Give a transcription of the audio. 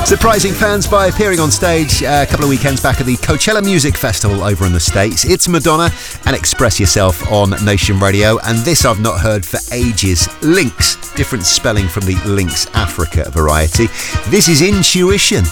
Surprising fans by appearing on stage a couple of weekends back at the Coachella Music Festival over in the States. It's Madonna and Express Yourself on Nation Radio. And this I've not heard for ages. Lynx, different spelling from the Lynx Africa variety. This is Intuition.